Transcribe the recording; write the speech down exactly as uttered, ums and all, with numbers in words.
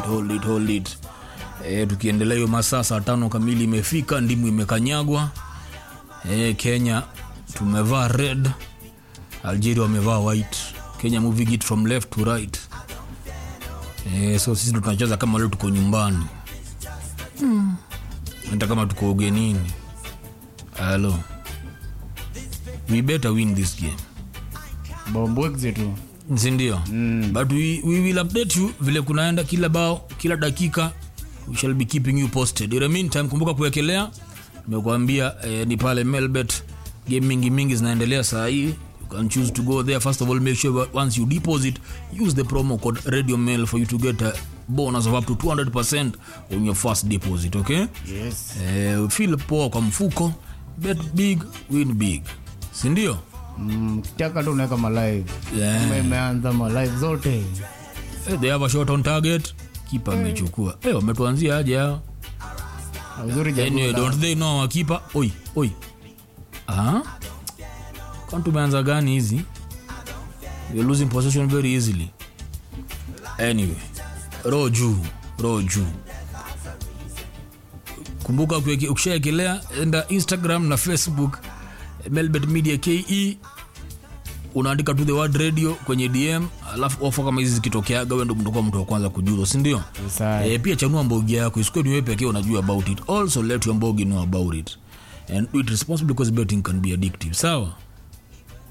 hold it, hold it. E, tukiendelea hiyo masaa saa tano kamili imefika, ndimu imekanyagwa. E, Kenya tumevaa red, Algeria wamevaa white. Kenya moving it from left to right. E, so sisi tunacheza kama leo tuko nyumbani. Mm. Hata kama tuko ugenini. Hello. We better win this game. Bombwekze tu. Ndio. Mm. But we, we will update you vile kunaenda kila bao, kila dakika. We shall be keeping you posted. In the meantime, kumbuka kuwekelea. Nimekuambia eh, ni pale Melbet. Game mingi mingi zinaendelea saa hii. You can choose to go there. First of all, make sure once you deposit, use the promo code RadioMail for you to get a bonus of up to two hundred percent on your first deposit, okay? Yes. Eh, feel poa kwa mfuko. Bet big, win big. Si ndio? Mm, kitaka tu unaweka ma live. Yeah. Kama imeanza ma live zote. Eh, they have a shot on target. Keeper amechukua. Eh, wametuanzia aje hao? Uzuri jamaa. Anyway, don't they know our keeper? Oi, oi. Ah? Kwa tumeanza gani hizi? We're losing possession very easily. Anyway, roho juu, roho juu. Kumbuka ukishaekelea enda Instagram na Facebook Melbet Media K E, unaandika to the word radio kwenye D M, alafu offer kama hizi zikitokeaga wewe ndio mtakuwa mtu wa kwanza kujua, si ndio? Eh, pia chanua mbogi yako, isikuwe ni wewe pekee unajua about it. Also let your mbogi know about it and do it responsibly because betting can be addictive. Sawa?